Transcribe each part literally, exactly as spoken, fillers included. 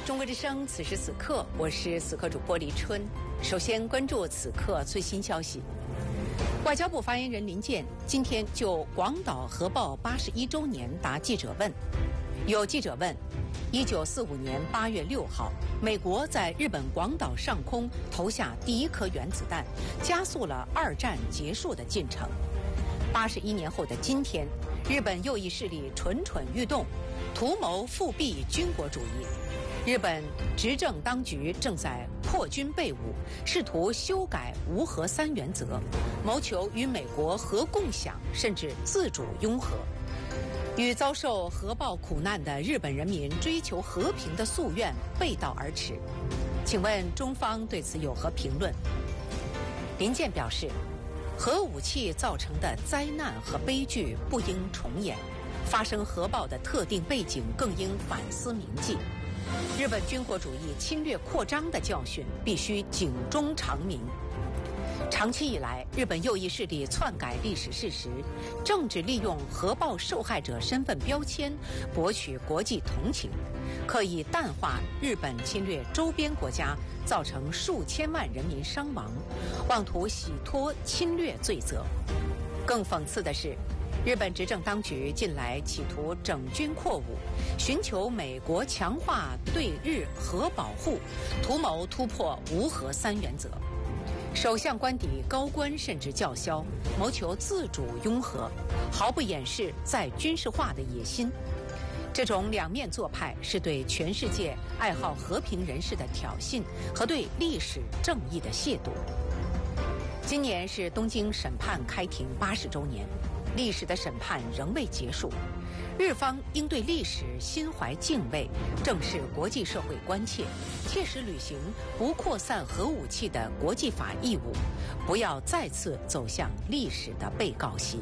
中国之声，此时此刻，我是此刻主播李春。首先关注此刻最新消息。外交部发言人林健今天就广岛核爆八十一周年答记者问。有记者问：一九四五年八月六号，美国在日本广岛上空投下第一颗原子弹，加速了二战结束的进程。八十一年后的今天，日本右翼势力蠢蠢欲动，图谋复辟军国主义。日本执政当局正在破军备武，试图修改无核三原则，谋求与美国核共享甚至自主拥核，与遭受核爆苦难的日本人民追求和平的夙愿背道而驰。请问中方对此有何评论？林健表示，核武器造成的灾难和悲剧不应重演，发生核爆的特定背景更应反思铭记。日本军国主义侵略扩张的教训必须警钟长鸣。长期以来，日本右翼势力篡改历史事实，政治利用核爆受害者身份标签博取国际同情，刻意淡化日本侵略周边国家造成数千万人民伤亡，妄图洗脱侵略罪责。更讽刺的是，日本执政当局近来企图整军扩武，寻求美国强化对日核保护，图谋突破无核三原则。首相官邸高官甚至叫嚣，谋求自主拥核，毫不掩饰再军事化的野心。这种两面做派是对全世界爱好和平人士的挑衅和对历史正义的亵渎。今年是东京审判开庭八十周年，历史的审判仍未结束，日方应对历史心怀敬畏，正视国际社会关切，切实履行不扩散核武器的国际法义务，不要再次走向历史的被告席。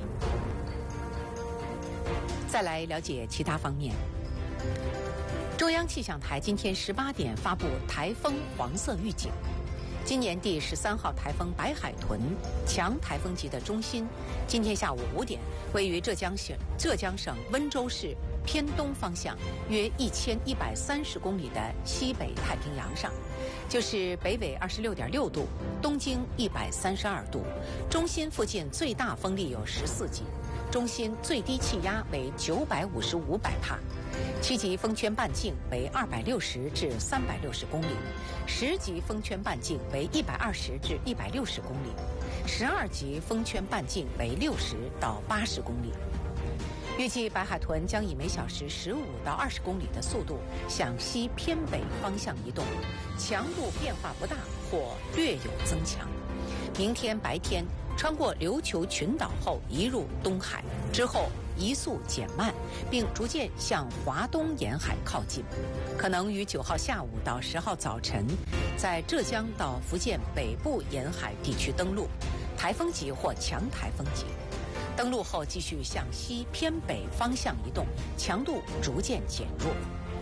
再来了解其他方面。中央气象台今天十八点发布台风黄色预警。今年第十三号台风白海豚强台风级的中心，今天下午五点位于浙江省浙江省温州市偏东方向约一千一百三十公里的西北太平洋上，就是北纬二十六点六度，东经一百三十二度，中心附近最大风力有十四级，中心最低气压为九百五十五百帕。七级风圈半径为二百六十至三百六十公里，十级风圈半径为一百二十至一百六十公里，十二级风圈半径为六十到八十公里。预计白海豚将以每小时十五到二十公里的速度向西偏北方向移动，强度变化不大或略有增强。明天白天穿过琉球群岛后移入东海，之后移速减慢，并逐渐向华东沿海靠近，可能于九号下午到十号早晨在浙江到福建北部沿海地区登陆，台风级或强台风级。登陆后继续向西偏北方向移动，强度逐渐减弱。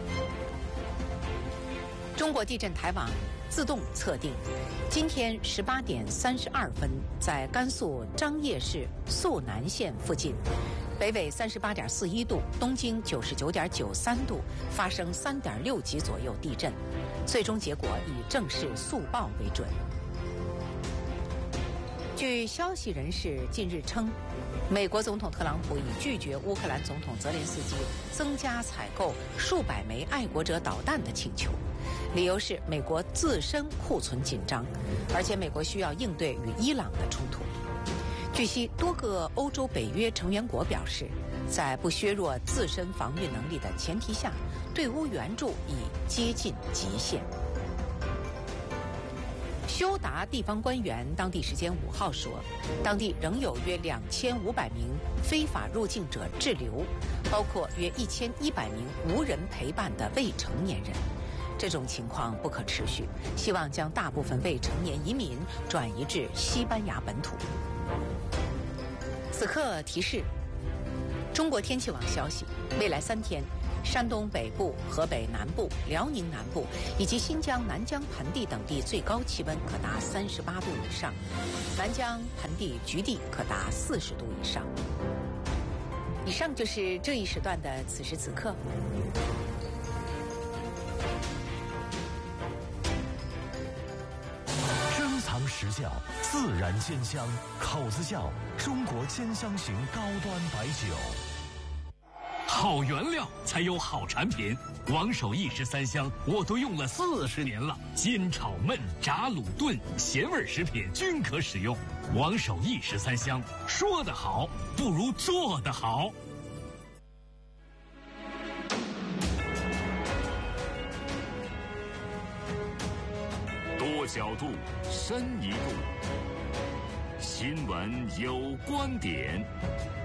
中国地震台网自动测定，今天十八点三十二分，在甘肃张掖市肃南县附近，北纬三十八点四一度，东经九十九点九三度，发生三点六级左右地震，最终结果以正式速报为准。据消息人士近日称，美国总统特朗普已拒绝乌克兰总统泽连斯基增加采购数百枚爱国者导弹的请求，理由是美国自身库存紧张，而且美国需要应对与伊朗的冲突。据悉，多个欧洲北约成员国表示，在不削弱自身防御能力的前提下，对乌援助已接近极限。休达地方官员当地时间五号说，当地仍有约两千五百名非法入境者滞留，包括约一千一百名无人陪伴的未成年人。这种情况不可持续，希望将大部分未成年移民转移至西班牙本土。此刻提示：中国天气网消息，未来三天，山东北部、河北南部、辽宁南部以及新疆南疆盆地等地最高气温可达三十八度以上，南疆盆地局地可达四十度以上。以上就是这一时段的此时此刻。 时效，自然鲜香。口子窖中国鲜香型高端白酒。 好原料才有好产品，王守义十三香我都用了四十年了，煎炒焖炸卤炖咸味食品均可使用。王守义十三香，说得好不如做得好。 多角度，深一度。新闻有观点。